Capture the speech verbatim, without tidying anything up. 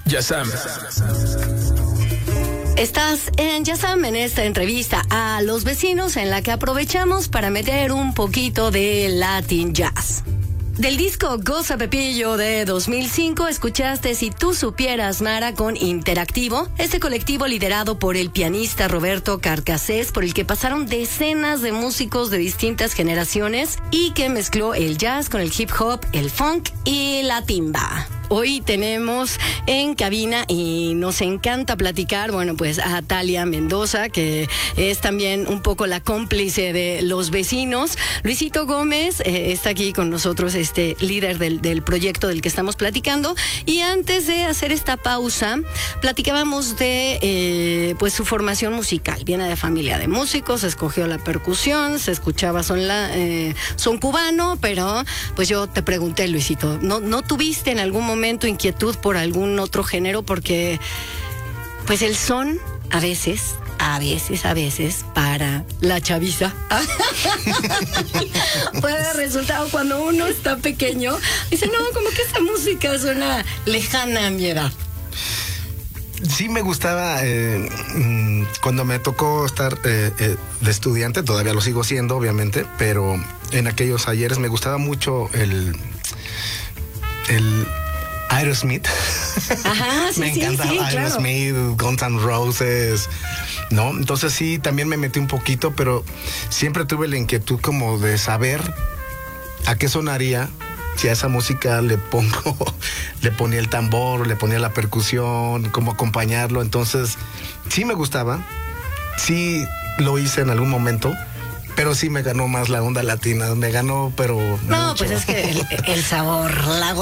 Yazam. Estás en Yazam, en esta entrevista a los vecinos, en la que aprovechamos para meter un poquito de Latin Jazz. Del disco Goza Pepillo de dos mil cinco, escuchaste Si Tú Supieras, Mara, con Interactivo, este colectivo liderado por el pianista Roberto Carcassés, por el que pasaron decenas de músicos de distintas generaciones y que mezcló el jazz con el hip hop, el funk y la timba. Hoy tenemos en cabina, y nos encanta platicar, bueno, pues a Talia Mendoza, que es también un poco la cómplice de los vecinos. Luisito Gómez eh, está aquí con nosotros, este líder del, del proyecto del que estamos platicando. Y antes de hacer esta pausa, platicábamos de eh, pues su formación musical. Viene de familia de músicos, escogió la percusión, se escuchaba son, la, eh, son cubano, pero pues yo te pregunté, Luisito, ¿no, no tuviste en algún momento momento inquietud por algún otro género? Porque pues el son a veces a veces, a veces para la chaviza puede resultar, cuando uno está pequeño, dice, no, como que esa música suena lejana a mi edad. Sí me gustaba, eh, cuando me tocó estar eh, eh, de estudiante, todavía lo sigo siendo, obviamente, pero en aquellos ayeres me gustaba mucho el el Aerosmith. Ajá, sí, me sí, encanta sí, Aerosmith, claro. Guns N' Roses, ¿no? Entonces sí, también me metí un poquito, pero siempre tuve la inquietud como de saber a qué sonaría si a esa música le pongo, le ponía el tambor, le ponía la percusión, cómo acompañarlo. Entonces sí me gustaba, sí lo hice en algún momento, pero sí me ganó más la onda latina, me ganó, pero no, mucho. pues es que el, el sabor, la